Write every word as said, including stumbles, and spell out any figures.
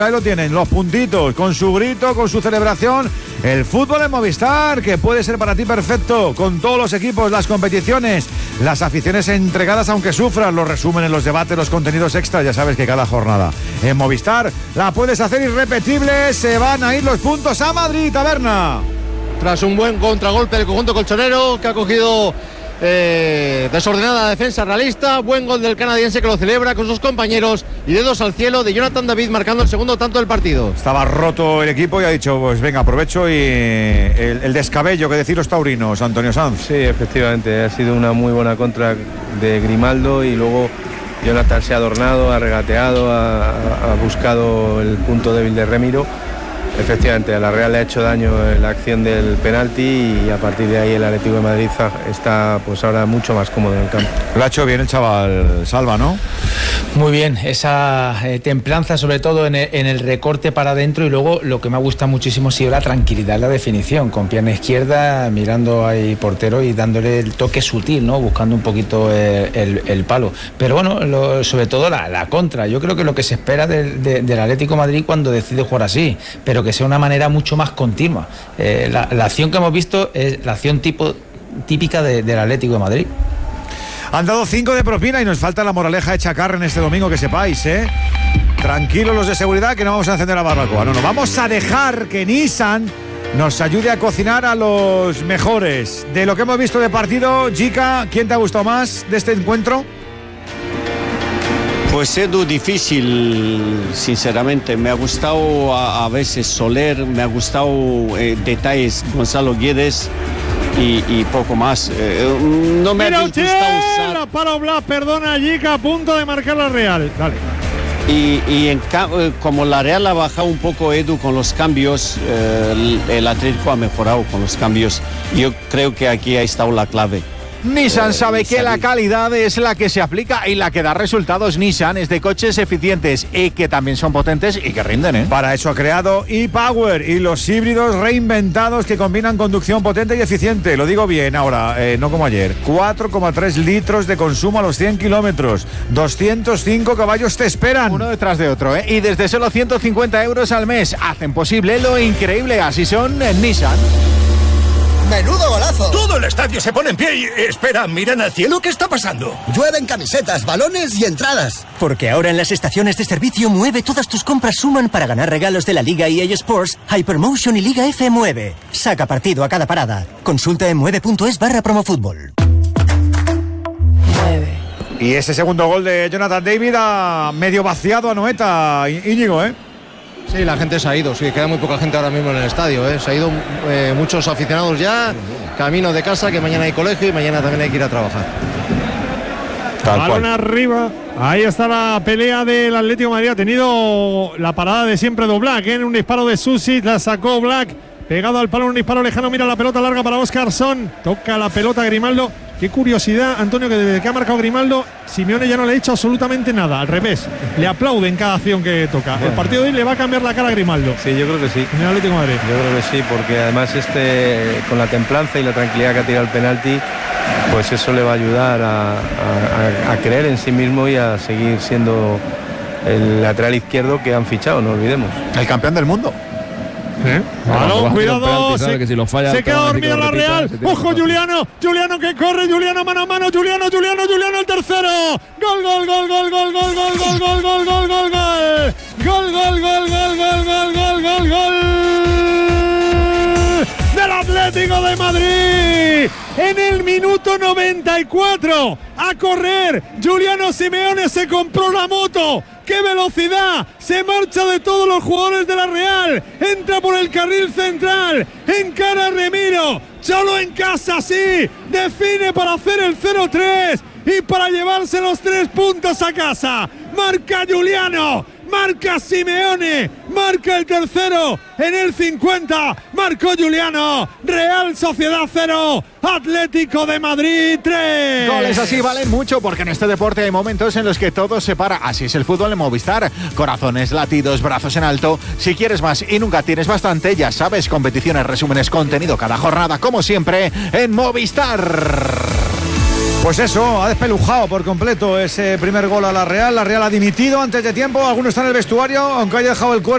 Ahí lo tienen, los puntitos, con su grito, con su celebración. El fútbol en Movistar, que puede ser para ti perfecto, con todos los equipos, las competiciones, las aficiones entregadas aunque sufran, los resúmenes, los debates, los contenidos extra, ya sabes que cada jornada en Movistar la puedes hacer irrepetible. Se van a ir los puntos a Madrid, Taberna. Tras un buen contragolpe del conjunto colchonero, que ha cogido eh, desordenada defensa realista, buen gol del canadiense que lo celebra con sus compañeros y dedos al cielo de Jonathan David marcando el segundo tanto del partido. Estaba roto el equipo y ha dicho, pues venga, aprovecho y el, el descabello que decir los taurinos, Antonio Sanz. Sí, efectivamente, ha sido una muy buena contra de Grimaldo y luego Jonathan se ha adornado, ha regateado, ha, ha buscado el punto débil de Remiro. Efectivamente, a la Real le ha hecho daño en la acción del penalti y a partir de ahí el Atlético de Madrid está pues ahora mucho más cómodo en el campo. Lo ha hecho bien el chaval Salva, ¿no? Muy bien, esa eh, templanza sobre todo en el, en el recorte para adentro y luego lo que me ha gustado muchísimo ha sido la tranquilidad en la definición, con pierna izquierda mirando ahí portero y dándole el toque sutil, ¿no? Buscando un poquito el, el, el palo. Pero bueno, lo, sobre todo la, la contra, yo creo que lo que se espera del, de, del Atlético de Madrid cuando decide jugar así, pero que sea una manera mucho más continua. Eh, la, la acción que hemos visto es la acción tipo, típica de, del Atlético de Madrid. Han dado cinco de propina y nos falta la moraleja de Chacarren este domingo, que sepáis, ¿eh? Tranquilos los de seguridad, que no vamos a encender la barbacoa. No, no, vamos a dejar que Nissan nos ayude a cocinar a los mejores. De lo que hemos visto de partido, Jica, ¿quién te ha gustado más de este encuentro? Pues Edu, difícil, sinceramente. Me ha gustado a, a veces Soler, me ha gustado eh, detalles Gonzalo Guedes y, y poco más. Eh, no me Mira ha usted, gustado usar... la para Blas, perdona, Jica, a punto de marcar la Real. Dale. Y, y en, como la Real ha bajado un poco, Edu, con los cambios, eh, el, el Atlético ha mejorado con los cambios. Yo creo que aquí ha estado la clave. Nissan sabe que la calidad es la que se aplica y la que da resultados. Nissan es de coches eficientes y que también son potentes y que rinden, ¿eh? Para eso ha creado ePower y los híbridos reinventados que combinan conducción potente y eficiente. Lo digo bien ahora, eh, no como ayer. cuatro coma tres litros de consumo a los cien kilómetros. doscientos cinco caballos te esperan. Uno detrás de otro, ¿eh? Y desde solo ciento cincuenta euros al mes hacen posible lo increíble. Así son en Nissan. ¡Menudo golazo! Todo el estadio se pone en pie y... Espera, miran al cielo, ¿qué está pasando? Llueven camisetas, balones y entradas. Porque ahora en las estaciones de servicio Mueve todas tus compras suman para ganar regalos de la Liga E A Sports, Hypermotion y Liga F Mueve. Saca partido a cada parada. Consulta en mueve.es barra promofútbol. Y ese segundo gol de Jonathan David ha medio vaciado a Noeta, Íñigo, ¿eh? Sí, la gente se ha ido, sí, queda muy poca gente ahora mismo en el estadio, ¿eh? Se ha ido eh, muchos aficionados ya, camino de casa, que mañana hay colegio y mañana también hay que ir a trabajar. Balón arriba, ahí está la pelea del Atlético de Madrid, ha tenido la parada de siempre de Black, ¿eh? En un disparo de Susi, la sacó Black, pegado al palo, un disparo lejano, mira la pelota larga para Óscarson, toca la pelota Grimaldo. Qué curiosidad, Antonio, que desde que ha marcado Grimaldo, Simeone ya no le ha hecho absolutamente nada. Al revés, le aplaude en cada acción que toca. El partido de hoy le va a cambiar la cara a Grimaldo. Sí, yo creo que sí. En el Atlético de Madrid. Yo creo que sí, porque además este, con la templanza y la tranquilidad que ha tirado el penalti, pues eso le va a ayudar a, a, a creer en sí mismo y a seguir siendo el lateral izquierdo que han fichado, no olvidemos. El campeón del mundo. ¿Eh? Balón, cuidado, se, que si lo falla, se queda dormido la Real. Ojo Juliano, Juliano que corre, Juliano mano a mano, Juliano, Juliano, Juliano el tercero. Gol, gol, gol, gol, gol, gol, gol, gol, gol, gol, gol, gol, gol. Gol, gol, gol, gol, gol, gol, gol, gol, gol. Del Atlético de Madrid. En el minuto noventa y cuatro. A correr. Juliano Simeone se compró la moto. ¡Qué velocidad! Se marcha de todos los jugadores de la Real. Entra por el carril central. Encara a Remiro. Solo en casa, sí. Define para hacer el cero tres. Y para llevarse los tres puntos a casa. Marca Juliano. Marca Simeone. Marca el tercero. En el cincuenta. Marcó Juliano. Real Sociedad cero. Atlético de Madrid tres. Goles así valen mucho porque en este deporte hay momentos en los que todo se para. Así es el fútbol en Movistar. Corazones, latidos, brazos en alto. Si quieres más y nunca tienes bastante, ya sabes, competiciones, resúmenes, contenido cada jornada, como siempre, en Movistar. Pues eso, ha despelujado por completo ese primer gol a la Real. La Real ha dimitido antes de tiempo. Algunos están en el vestuario, aunque haya dejado el cuerpo.